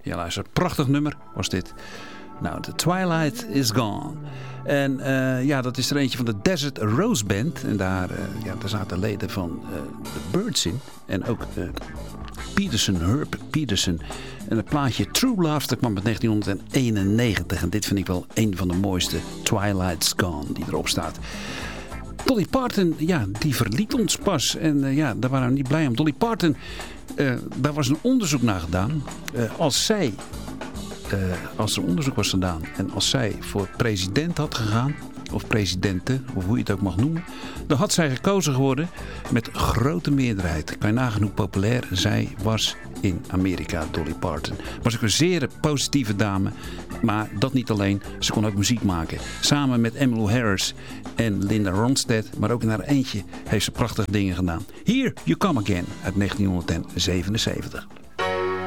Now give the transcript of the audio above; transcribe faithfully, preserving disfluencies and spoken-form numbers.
Ja, luister, prachtig nummer was dit. Nou, The Twilight is Gone. En uh, ja, dat is er eentje van de Desert Rose Band. En daar, uh, ja, daar zaten leden van uh, The Byrds in. En ook uh, Peterson, Herb Peterson. En het plaatje True Love, dat kwam uit negentien eenennegentig. En dit vind ik wel een van de mooiste Twilight's Gone die erop staat. Dolly Parton, ja, die verliet ons pas. En uh, ja, daar waren we niet blij om. Dolly Parton, uh, daar was een onderzoek naar gedaan. Uh, als zij... Uh, als er onderzoek was gedaan en als zij voor president had gegaan, of presidenten, of hoe je het ook mag noemen, dan had zij gekozen geworden met grote meerderheid. Kan je nagaan hoe populair zij was in Amerika, Dolly Parton. Was ook een zeer positieve dame, maar dat niet alleen. Ze kon ook muziek maken. Samen met Emmylou Harris en Linda Ronstadt, maar ook in haar eentje heeft ze prachtige dingen gedaan. Here You Come Again uit negentien zevenenzeventig.